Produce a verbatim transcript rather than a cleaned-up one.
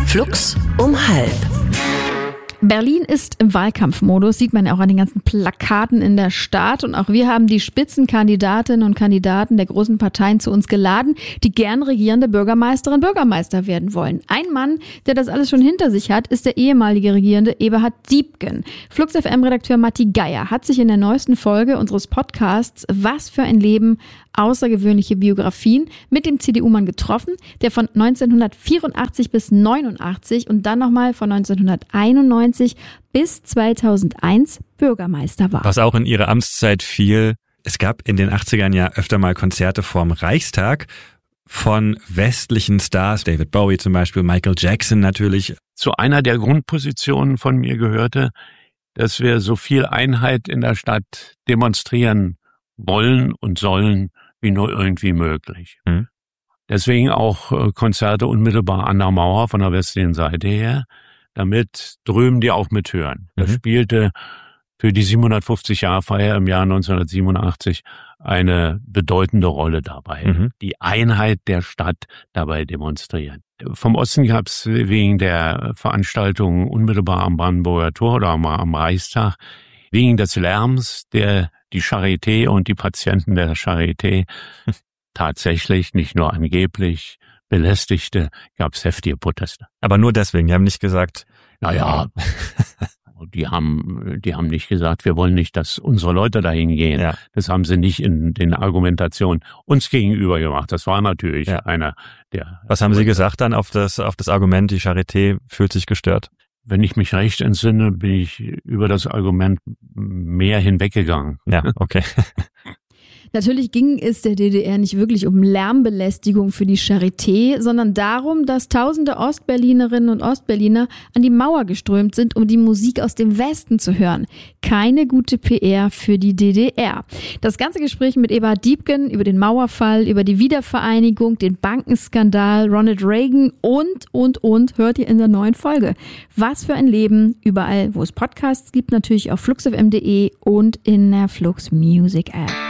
Flux um halb. Berlin ist im Wahlkampfmodus, sieht man ja auch an den ganzen Plakaten in der Stadt. Und auch wir haben die Spitzenkandidatinnen und Kandidaten der großen Parteien zu uns geladen, die gern regierende Bürgermeisterin, Bürgermeister werden wollen. Ein Mann, der das alles schon hinter sich hat, ist der ehemalige Regierende Eberhard Diepgen. Flux F M-Redakteur Matti Geier hat sich in der neuesten Folge unseres Podcasts "Was für ein Leben? Außergewöhnliche Biografien" mit dem C D U-Mann getroffen, der von neunzehnhundertvierundachtzig bis neunundachtzig und dann nochmal von neunzehnhunderteinundneunzig bis zweitausendeins Bürgermeister war. Was auch in ihre Amtszeit fiel: Es gab in den achtzigern ja öfter mal Konzerte vorm Reichstag von westlichen Stars, David Bowie zum Beispiel, Michael Jackson natürlich. Zu einer der Grundpositionen von mir gehörte, dass wir so viel Einheit in der Stadt demonstrieren wollen und sollen, wie nur irgendwie möglich. Hm. Deswegen auch Konzerte unmittelbar an der Mauer von der westlichen Seite her, damit drüben die auch mithören. Mhm. Das spielte für die siebenhundertfünfzig-Jahr-Feier im Jahr neunzehnhundertsiebenundachtzig eine bedeutende Rolle dabei. Mhm. Die Einheit der Stadt dabei demonstrieren. Vom Osten gab es wegen der Veranstaltungen unmittelbar am Brandenburger Tor oder am, am Reichstag, wegen des Lärms, der die Charité und die Patienten der Charité tatsächlich, nicht nur angeblich, belästigte, gab es heftige Proteste. Aber nur deswegen, die haben nicht gesagt, naja, die haben, die haben nicht gesagt, wir wollen nicht, dass unsere Leute dahin gehen. Ja. Das haben sie nicht in den Argumentationen uns gegenüber gemacht. Das war natürlich ja. einer der... Was haben Sie gesagt dann auf das, auf das Argument, die Charité fühlt sich gestört? Wenn ich mich recht entsinne, bin ich über das Argument mehr hinweggegangen. Ja, okay. Natürlich ging es der D D R nicht wirklich um Lärmbelästigung für die Charité, sondern darum, dass tausende Ostberlinerinnen und Ostberliner an die Mauer geströmt sind, um die Musik aus dem Westen zu hören. Keine gute P R für die D D R. Das ganze Gespräch mit Eberhard Diepgen über den Mauerfall, über die Wiedervereinigung, den Bankenskandal, Ronald Reagan und, und, und hört ihr in der neuen Folge. Was für ein Leben, überall, wo es Podcasts gibt, natürlich auf flux f m punkt de und in der Flux Music App.